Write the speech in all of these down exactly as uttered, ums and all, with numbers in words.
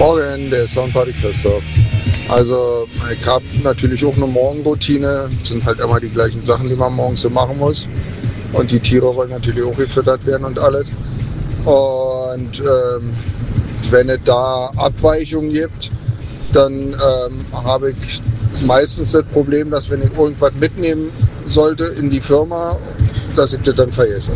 Morgen, der Soundparty Christoph. Also ich habe natürlich auch eine Morgenroutine. Das sind halt immer die gleichen Sachen, die man morgens so machen muss. Und die Tiere wollen natürlich auch gefüttert werden und alles. Und ähm, wenn es da Abweichungen gibt, dann ähm, habe ich meistens das Problem, dass wenn ich irgendwas mitnehmen sollte in die Firma, dass ich das dann vergesse.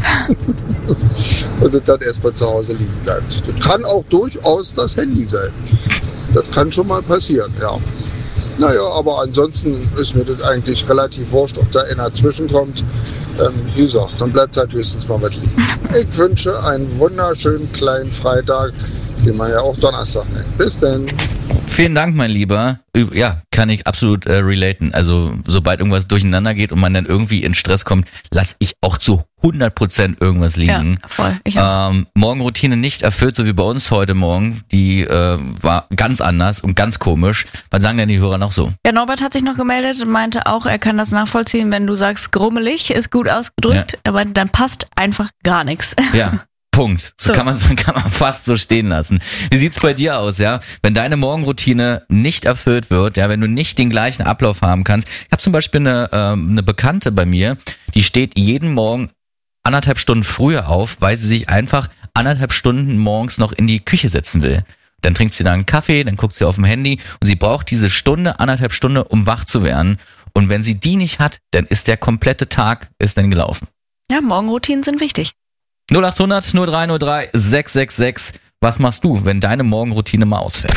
Und das dann erstmal zu Hause liegen bleibt. Das kann auch durchaus das Handy sein. Das kann schon mal passieren, ja. Naja, aber ansonsten ist mir das eigentlich relativ wurscht, ob da einer zwischenkommt. Ähm, wie gesagt, dann bleibt halt höchstens mal was liegen. Ich wünsche einen wunderschönen kleinen Freitag, den man ja auch Donnerstag nennt. Bis dann. Vielen Dank, mein Lieber. Ja, kann ich absolut äh, relaten. Also sobald irgendwas durcheinander geht und man dann irgendwie in Stress kommt, lasse ich auch zu hundert Prozent irgendwas liegen. Ja, voll. Ich auch. Ähm, Morgenroutine nicht erfüllt, so wie bei uns heute Morgen. Die äh, war ganz anders und ganz komisch. Was sagen denn die Hörer noch so? Ja, Norbert hat sich noch gemeldet und meinte auch, er kann das nachvollziehen, wenn du sagst, grummelig ist gut ausgedrückt, ja. Aber dann passt einfach gar nichts. Ja. Punkt. So, so. Kann man kann man fast so stehen lassen. Wie sieht's bei dir aus, ja? Wenn deine Morgenroutine nicht erfüllt wird, ja, wenn du nicht den gleichen Ablauf haben kannst. Ich habe zum Beispiel eine ähm, eine Bekannte bei mir, die steht jeden Morgen anderthalb Stunden früher auf, weil sie sich einfach anderthalb Stunden morgens noch in die Küche setzen will. Dann trinkt sie da einen Kaffee, dann guckt sie auf dem Handy und sie braucht diese Stunde, anderthalb Stunden, um wach zu werden. Und wenn sie die nicht hat, dann ist der komplette Tag ist dann gelaufen. Ja, Morgenroutinen sind wichtig. null acht hundert null drei null drei sechs sechs sechs. Was machst du, wenn deine Morgenroutine mal ausfällt?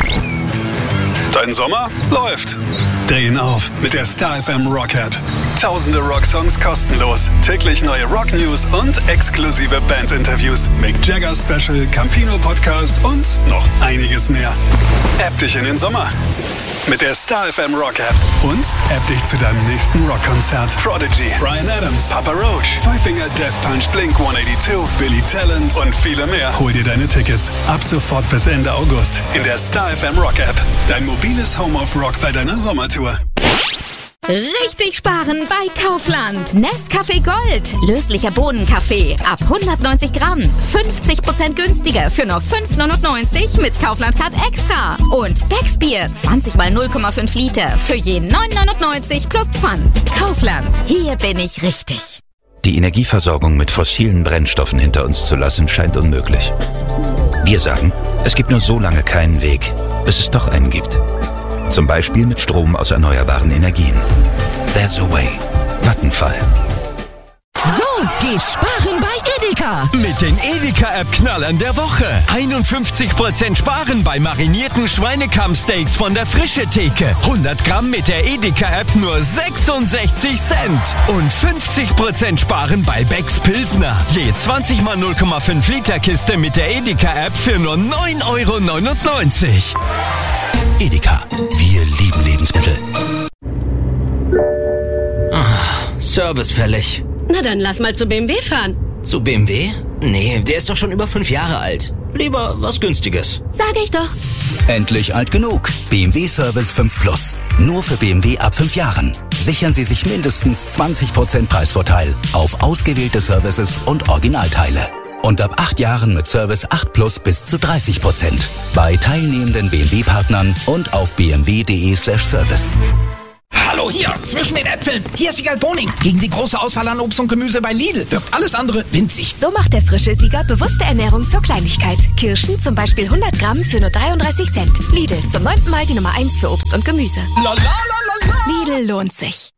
Dein Sommer läuft. Drehen auf mit der Star F M Rock App. Tausende Rocksongs kostenlos, täglich neue Rock News und exklusive Bandinterviews, Mick Jagger Special, Campino Podcast und noch einiges mehr. App dich in den Sommer mit der Star F M Rock App und App dich zu deinem nächsten Rockkonzert. Prodigy, Bryan Adams, Papa Roach, Five Finger Death Punch, Blink hundertachtzig, Billy Talent und viele mehr. Hol dir deine Tickets ab sofort bis Ende August in der Star F M Rock App. Dein mobiles Home of Rock bei deiner Sommertour. Richtig sparen bei Kaufland. Nescafé Gold. Löslicher Bohnenkaffee. Ab hundertneunzig Gramm. fünfzig Prozent günstiger für nur fünf neunundneunzig mit Kaufland Card Extra. Und Becks Bier. zwanzig mal null Komma fünf Liter. Für je neun neunundneunzig plus Pfand. Kaufland. Hier bin ich richtig. Die Energieversorgung mit fossilen Brennstoffen hinter uns zu lassen, scheint unmöglich. Wir sagen, es gibt nur so lange keinen Weg, bis es doch einen gibt. Zum Beispiel mit Strom aus erneuerbaren Energien. There's a way. Vattenfall. So, geht sparen bei Edeka. Mit den Edeka-App-Knallern der Woche. einundfünfzig Prozent sparen bei marinierten Schweinekammsteaks von der Frische Theke. hundert Gramm mit der Edeka-App nur sechsundsechzig Cent. Und fünfzig Prozent sparen bei Becks Pilsner. Je zwanzig mal null Komma fünf Liter Kiste mit der Edeka-App für nur neun Euro neunundneunzig. Edeka. Wir lieben Lebensmittel. Ah, Service fällig. Na dann lass mal zu B M W fahren. Zu B M W? Nee, der ist doch schon über fünf Jahre alt. Lieber was Günstiges. Sag ich doch. Endlich alt genug. B M W Service fünf Plus. Nur für B M W ab fünf Jahren. Sichern Sie sich mindestens zwanzig Prozent Preisvorteil auf ausgewählte Services und Originalteile. Und ab acht Jahren mit Service acht Plus bis zu dreißig Prozent. Bei teilnehmenden B M W-Partnern und auf bmw.de slash service. Hallo, hier, zwischen den Äpfeln. Hier ist Wiegald Boning. Gegen die große Auswahl an Obst und Gemüse bei Lidl wirkt alles andere winzig. So macht der frische Sieger bewusste Ernährung zur Kleinigkeit. Kirschen zum Beispiel hundert Gramm für nur dreiunddreißig Cent. Lidl, zum neunten Mal die Nummer eins für Obst und Gemüse. La, la, la, la, la. Lidl lohnt sich.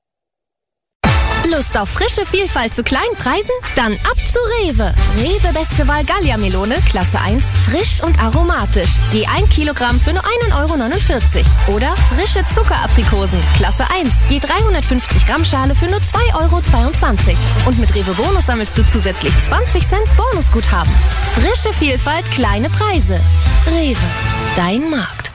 Lust auf frische Vielfalt zu kleinen Preisen? Dann ab zu Rewe. Rewe Beste Wahl Gallia-Melone, Klasse eins, frisch und aromatisch. Je ein Kilogramm für nur ein Euro neunundvierzig. Oder frische Zuckeraprikosen, Klasse eins, je dreihundertfünfzig Gramm Schale für nur zwei Euro zweiundzwanzig. Und mit Rewe Bonus sammelst du zusätzlich zwanzig Cent Bonusguthaben. Frische Vielfalt, kleine Preise. Rewe, dein Markt.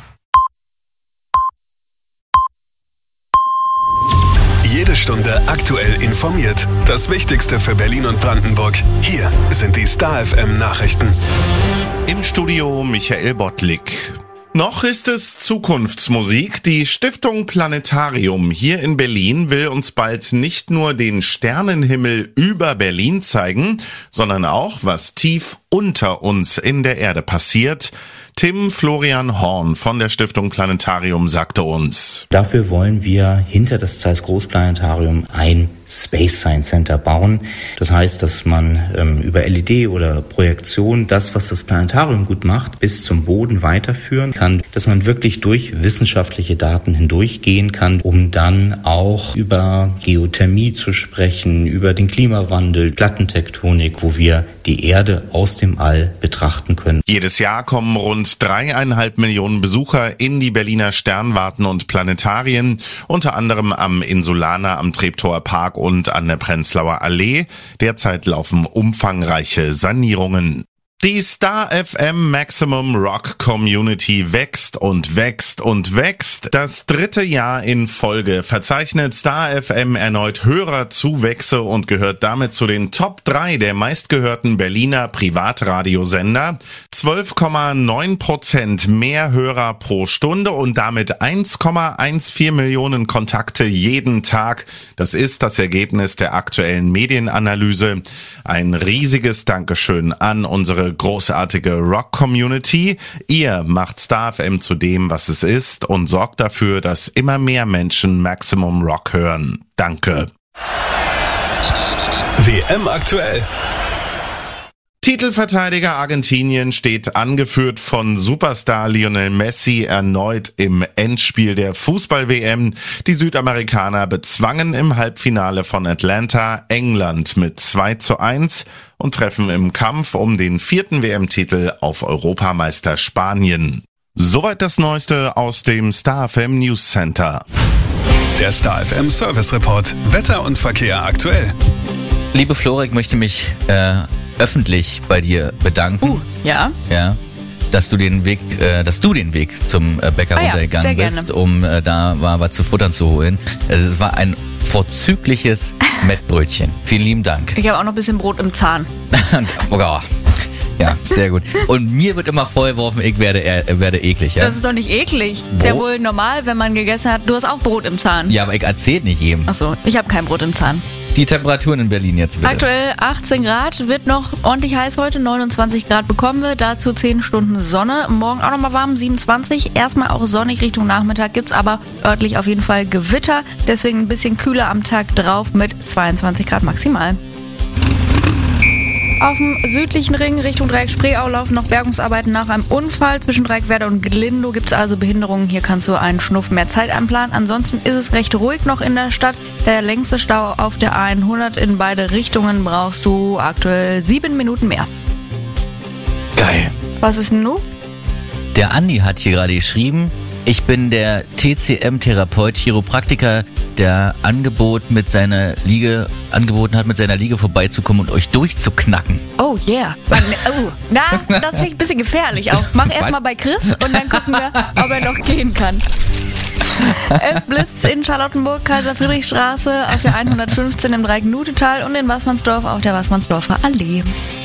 Jede Stunde aktuell informiert. Das Wichtigste für Berlin und Brandenburg. Hier sind die Star F M Nachrichten. Im Studio Michael Bottlik. Noch ist es Zukunftsmusik. Die Stiftung Planetarium hier in Berlin will uns bald nicht nur den Sternenhimmel über Berlin zeigen, sondern auch, was tief unter uns in der Erde passiert? Tim Florian Horn von der Stiftung Planetarium sagte uns: Dafür wollen wir hinter das Zeiss Großplanetarium ein Space Science Center bauen. Das heißt, dass man ähm, über L E D oder Projektion das, was das Planetarium gut macht, bis zum Boden weiterführen kann. Dass man wirklich durch wissenschaftliche Daten hindurchgehen kann, um dann auch über Geothermie zu sprechen, über den Klimawandel, Plattentektonik, wo wir die Erde aus dem All betrachten können. Jedes Jahr kommen rund dreieinhalb Millionen Besucher in die Berliner Sternwarten und Planetarien, unter anderem am Insulaner, am Treptower Park und an der Prenzlauer Allee. Derzeit laufen umfangreiche Sanierungen. Die Star F M Maximum Rock Community wächst und wächst und wächst. Das dritte Jahr in Folge verzeichnet Star F M erneut Hörerzuwächse und gehört damit zu den Top drei der meistgehörten Berliner Privatradiosender. zwölf Komma neun Prozent mehr Hörer pro Stunde und damit eins Komma vierzehn Millionen Kontakte jeden Tag. Das ist das Ergebnis der aktuellen Medienanalyse. Ein riesiges Dankeschön an unsere großartige Rock-Community. Ihr macht Star F M zu dem, was es ist und sorgt dafür, dass immer mehr Menschen Maximum Rock hören. Danke. W M aktuell. Titelverteidiger Argentinien steht angeführt von Superstar Lionel Messi erneut im Endspiel der Fußball-W M. Die Südamerikaner bezwangen im Halbfinale von Atlanta England mit zwei zu eins und treffen im Kampf um den vierten W M-Titel auf Europameister Spanien. Soweit das Neueste aus dem Star F M News Center. Der Star F M Service Report. Wetter und Verkehr aktuell. Liebe Flora, ich möchte mich äh, öffentlich bei dir bedanken. Uh, ja. Ja. Dass du den Weg, äh, dass du den Weg zum äh, Bäcker ah, ja, runtergegangen bist, um äh, da mal was zu futtern zu holen. Es war ein vorzügliches Mettbrötchen. Vielen lieben Dank. Ich habe auch noch ein bisschen Brot im Zahn. oh, ja, sehr gut. Und mir wird immer vorgeworfen, ich werde, äh, werde eklig. Ja? Das ist doch nicht eklig. Ist ja wohl normal, wenn man gegessen hat. Du hast auch Brot im Zahn. Ja, aber ich erzähl nicht jedem. Achso, ich habe kein Brot im Zahn. Die Temperaturen in Berlin jetzt bitte. Aktuell achtzehn Grad, wird noch ordentlich heiß heute, neunundzwanzig Grad bekommen wir, dazu zehn Stunden Sonne. Morgen auch nochmal warm, siebenundzwanzig, erstmal auch sonnig Richtung Nachmittag, gibt's aber örtlich auf jeden Fall Gewitter, deswegen ein bisschen kühler am Tag drauf mit zweiundzwanzig Grad maximal. Auf dem südlichen Ring Richtung Dreieck Spreeau laufen noch Bergungsarbeiten nach einem Unfall. Zwischen Dreieckwerder und Glindow gibt es also Behinderungen. Hier kannst du einen Schnuff mehr Zeit einplanen. Ansonsten ist es recht ruhig noch in der Stadt. Der längste Stau auf der A hundert in beide Richtungen brauchst du aktuell sieben Minuten mehr. Geil. Was ist denn nun? Der Andi hat hier gerade geschrieben, ich bin der T C M-Therapeut, Chiropraktiker, der Angebot mit seiner Liege, angeboten hat, mit seiner Liege vorbeizukommen und euch durchzuknacken. Oh yeah. Man, oh, na, das finde ich ein bisschen gefährlich auch. Mach erstmal bei Chris und dann gucken wir, ob er noch gehen kann. Es blitzt in Charlottenburg, Kaiser-Friedrich-Straße, auf der hundertfünfzehn im Dreieck-Nutetal und in Wassmannsdorf auf der Wassmannsdorfer Allee.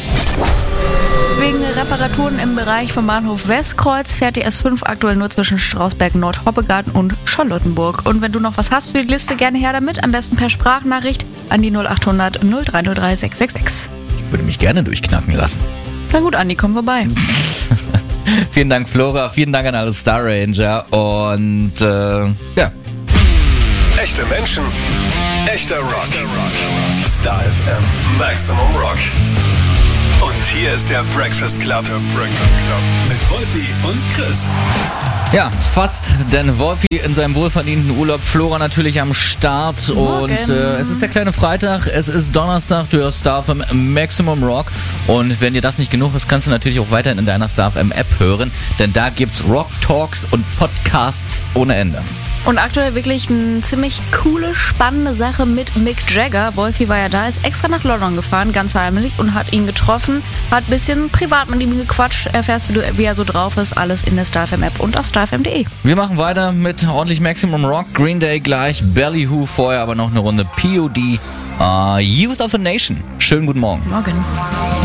Wegen Reparaturen im Bereich vom Bahnhof Westkreuz fährt die S fünf aktuell nur zwischen Strausberg Nord, Hoppegarten und Charlottenburg. Und wenn du noch was hast für die Liste, gerne her damit, am besten per Sprachnachricht an die null acht hundert null drei null drei sechs sechs sechs. Ich würde mich gerne durchknacken lassen. Na gut, Andi, komm vorbei. Vielen Dank, Flora. Vielen Dank an alle Star Ranger. Und äh, ja. Echte Menschen, echter Rock. Star F M Maximum Rock. Und hier ist der Breakfast Club. Der Breakfast Club. Mit Wolfi und Chris. Ja, fast, denn Wolfi in seinem wohlverdienten Urlaub, Flora natürlich am Start. Morgen. Und äh, es ist der kleine Freitag, es ist Donnerstag, du hörst Star F M Maximum Rock. Und wenn dir das nicht genug ist, kannst du natürlich auch weiterhin in deiner Star F M App hören, denn da gibt's Rock Talks und Podcasts ohne Ende. Und aktuell wirklich eine ziemlich coole, spannende Sache mit Mick Jagger. Wolfi war ja da, ist extra nach London gefahren, ganz heimlich, und hat ihn getroffen, hat ein bisschen privat mit ihm gequatscht, erfährst, wie, du, wie er so drauf ist, alles in der Star F M App und auf star f m punkt de. Wir machen weiter mit ordentlich Maximum Rock, Green Day gleich, Ballyhoo vorher, aber noch eine Runde P O D, uh, Youth of the Nation. Schönen guten Morgen. Morgen.